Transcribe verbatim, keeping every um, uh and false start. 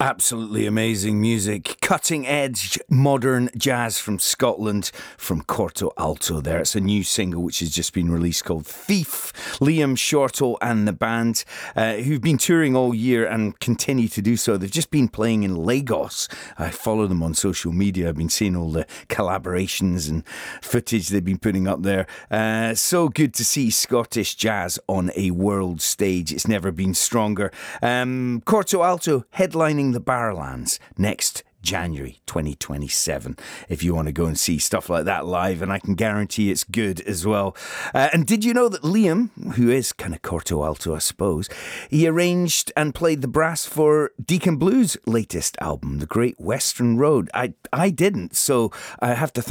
Absolutely amazing music. Cutting edge modern jazz from Scotland, from Corto Alto there. It's a new single which has just been released called Thief. Liam Shortall and the band, uh, who've been touring all year and continue to do so. They've just been playing in Lagos. I follow them on social media. I've been seeing all the collaborations and footage they've been putting up there. Uh, so good to see Scottish jazz on a world stage. It's never been stronger. Um, Corto Alto headlining the Barrowlands next January twenty twenty-seven, if you want to go and see stuff like that live, and I can guarantee it's good as well. Uh, and did you know that Liam, who is kind of Corto Alto, I suppose, he arranged and played the brass for Deacon Blue's latest album, The Great Western Road? I, I didn't, so I have to thank